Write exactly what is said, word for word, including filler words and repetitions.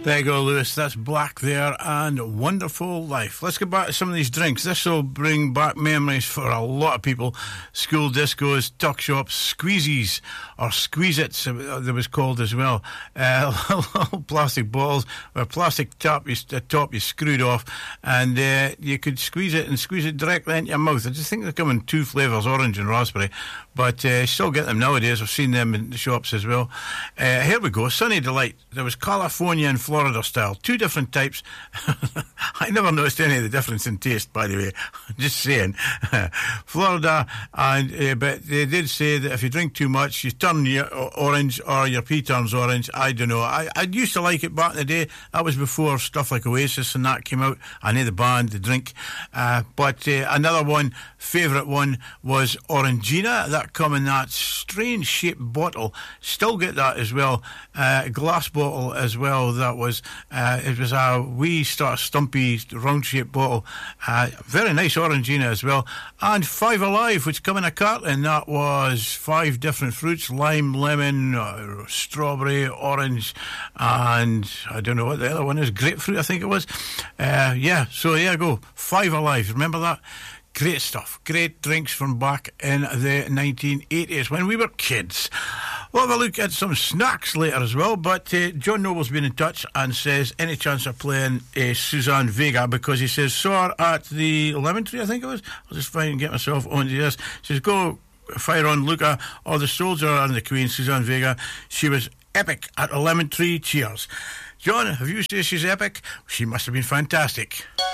There you go, Lewis. That's Black there and Wonderful Life. Let's get back to some of these drinks. This will bring back memories for a lot of people. School discos, tuck shops, squeezies, or squeeze-its, that was called as well. Uh, little plastic bottles with a plastic top you, the top you screwed off, and uh, you could squeeze it and squeeze it directly into your mouth. I just think they come in two flavours, orange and raspberry, but uh, still get them nowadays. I've seen them in the shops as well. Uh, here we go, Sunny Delight. There was California and Florida style, two different types. I never noticed any of the difference in taste, by the way. Just saying. Florida, and uh, but they did say that if you drink too much, you turn your orange or your pee turns orange. I don't know. I, I used to like it back in the day. That was before stuff like Oasis and that came out. I knew the band, the drink. Uh, but uh, another one, favourite one, was Orangina. That come in that strange shaped bottle. Still get that as well. Uh, glass bottle as well. That was uh, it was a wee sort of stumpy round shaped bottle. Uh, very nice Orangina as well. And Five Alive, which come in a carton. That was five different fruits: lime, lemon, uh, strawberry, orange, and I don't know what the other one is. Grapefruit, I think it was. Uh, yeah. So there you go. Five Alive. Remember that? Great stuff. Great drinks from back in the nineteen eighties when we were kids. We'll have a look at some snacks later as well, but uh, John Noble's been in touch and says any chance of playing uh, Suzanne Vega, because he says saw her at the Lemon Tree, I think it was. I'll just try and get myself onto this. He says go fire on Luca or the Soldier and the Queen, Suzanne Vega. She was epic at a Lemon Tree. Cheers. John, have you said she's epic? She must have been fantastic.